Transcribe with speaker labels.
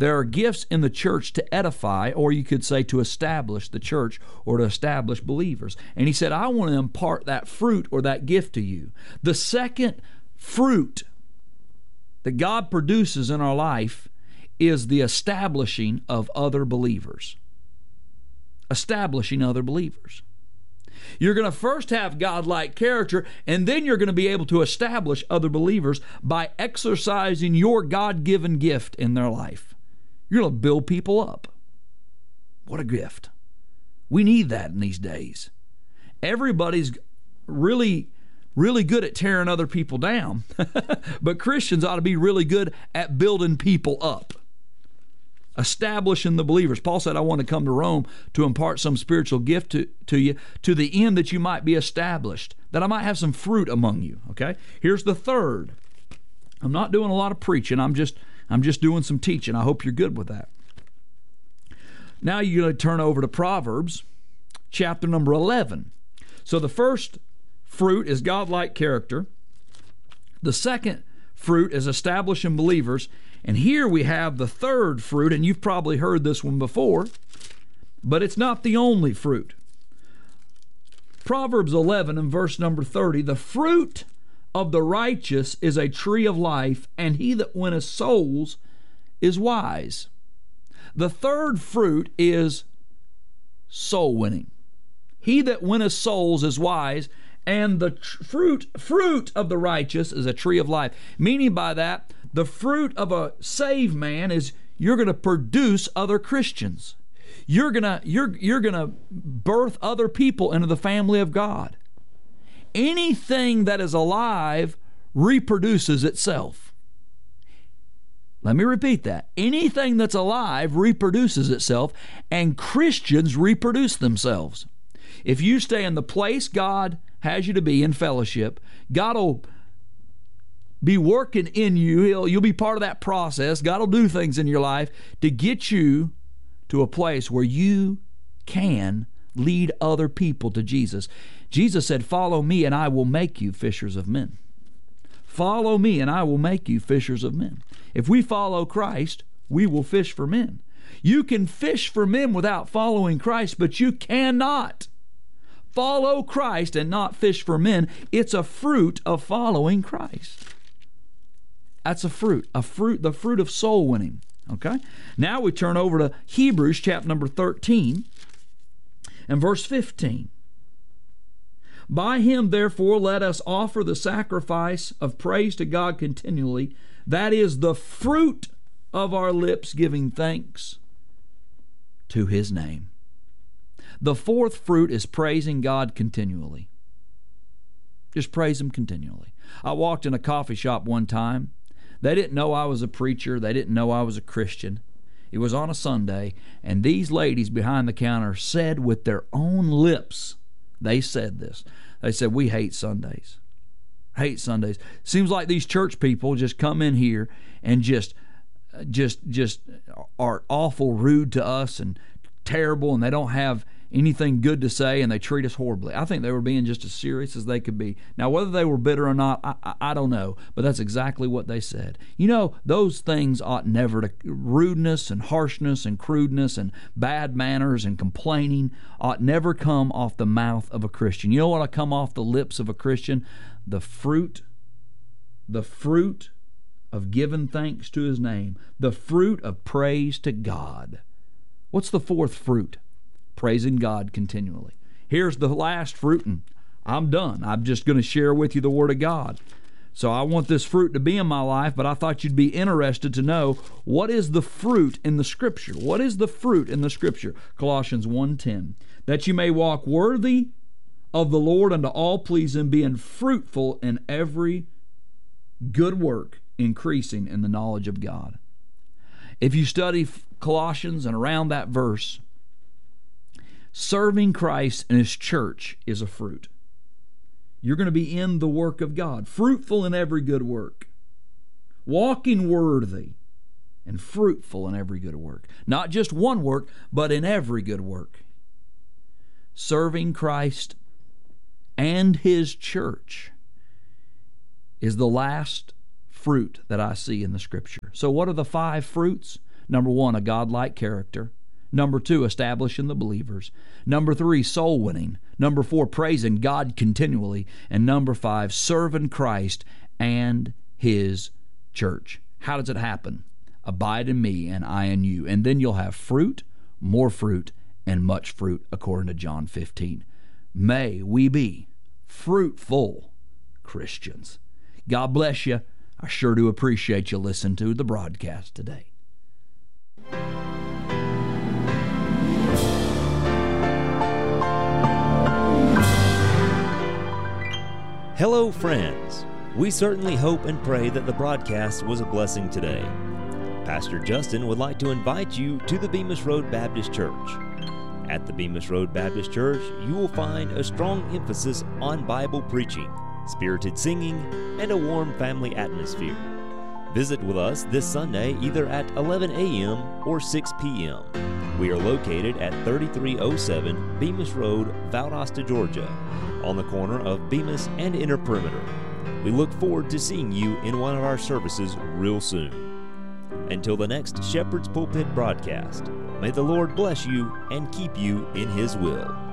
Speaker 1: There are gifts in the church to edify, or you could say to establish the church or to establish believers. And he said, I want to impart that fruit or that gift to you. The second fruit that God produces in our life is the establishing of other believers. Establishing other believers. You're going to first have God-like character, and then you're going to be able to establish other believers by exercising your God-given gift in their life. You're going to build people up. What a gift. We need that in these days. Everybody's really good at tearing other people down, but Christians ought to be really good at building people up. Establishing the believers. Paul said, I want to come to Rome to impart some spiritual gift to you, to the end that you might be established, that I might have some fruit among you. Okay? Here's the third. I'm not doing a lot of preaching. I'm just doing some teaching. I hope you're good with that. Now you're going to turn over to Proverbs, chapter number 11. So the first fruit is godlike character. The second fruit is establishing believers. And here we have the third fruit, and you've probably heard this one before, but it's not the only fruit. Proverbs 11 and verse number 30, the fruit of the righteous is a tree of life, and he that winneth souls is wise. The third fruit is soul winning. He that winneth souls is wise, and the fruit of the righteous is a tree of life. Meaning by that, the fruit of a saved man is you're going to produce other Christians. You're going to birth other people into the family of God. Anything that is alive reproduces itself. Let me repeat that. Anything that's alive reproduces itself, and Christians reproduce themselves. If you stay in the place God has you to be in fellowship, God will be working in you. You'll be part of that process. God will do things in your life to get you to a place where you can lead other people to Jesus. Jesus said, follow me and I will make you fishers of men. Follow me and I will make you fishers of men. If we follow Christ, we will fish for men. You can fish for men without following Christ, but you cannot follow Christ and not fish for men. It's a fruit of following Christ. That's the fruit of soul winning. Okay? Now we turn over to Hebrews chapter number 13 and verse 15. By him, therefore, let us offer the sacrifice of praise to God continually. That is the fruit of our lips, giving thanks to his name. The fourth fruit is praising God continually. Just praise him continually. I walked in a coffee shop one time. They didn't know I was a preacher. They didn't know I was a Christian. It was on a Sunday, and these ladies behind the counter said with their own lips, they said this. They said, we hate Sundays. Hate Sundays. Seems like these church people just come in here and just are awful rude to us and terrible, and they don't have anything good to say, and they treat us horribly. I think they were being just as serious as they could be. Now, whether they were bitter or not, I don't know, but that's exactly what they said. You know, those things ought never to, rudeness and harshness and crudeness and bad manners and complaining ought never come off the mouth of a Christian. You know what ought to come off the lips of a Christian? The fruit of giving thanks to his name, the fruit of praise to God. What's the fourth fruit? Praising God continually. Here's the last fruit, and I'm done. I'm just going to share with you the Word of God. So I want this fruit to be in my life, but I thought you'd be interested to know what is the fruit in the Scripture. What is the fruit in the Scripture? Colossians 1:10. That you may walk worthy of the Lord unto all pleasing, being fruitful in every good work, increasing in the knowledge of God. If you study Colossians and around that verse, serving Christ and his church is a fruit. You're going to be in the work of God, fruitful in every good work, walking worthy, and fruitful in every good work. Not just one work, but in every good work. Serving Christ and his church is the last fruit that I see in the Scripture. So what are the 5 fruits? Number 1, a godlike character. Number 2, establishing the believers. Number 3, soul winning. Number 4, praising God continually. And number 5, serving Christ and His church. How does it happen? Abide in me and I in you. And then you'll have fruit, more fruit, and much fruit, according to John 15. May we be fruitful Christians. God bless you. I sure do appreciate you listening to the broadcast today.
Speaker 2: Hello, friends. We certainly hope and pray that the broadcast was a blessing today. Pastor Justin would like to invite you to the Bemis Road Baptist Church. At the Bemis Road Baptist Church, you will find a strong emphasis on Bible preaching, spirited singing, and a warm family atmosphere. Visit with us this Sunday either at 11 a.m. or 6 p.m. We are located at 3307 Bemis Road, Valdosta, Georgia, on the corner of Bemis and Inner Perimeter. We look forward to seeing you in one of our services real soon. Until the next Shepherd's Pulpit broadcast, may the Lord bless you and keep you in His will.